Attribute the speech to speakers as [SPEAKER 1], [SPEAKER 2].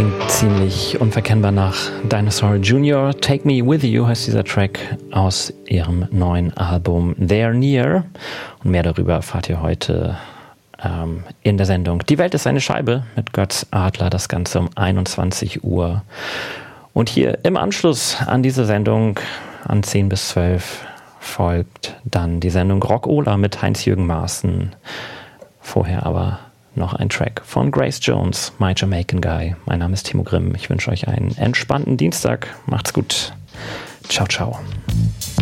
[SPEAKER 1] Klingt ziemlich unverkennbar nach Dinosaur Jr. Take Me With You heißt dieser Track aus ihrem neuen Album They're Near. Und mehr darüber erfahrt ihr heute in der Sendung Die Welt ist eine Scheibe mit Götz Adler. Das Ganze um 21 Uhr. Und hier im Anschluss an diese Sendung an 10 bis 12 folgt dann die Sendung Rock-Ola mit Heinz-Jürgen Maaßen. Vorher aber noch ein Track von Grace Jones, My Jamaican Guy. Mein Name ist Timo Grimm. Ich wünsche euch einen entspannten Dienstag. Macht's gut. Ciao, ciao.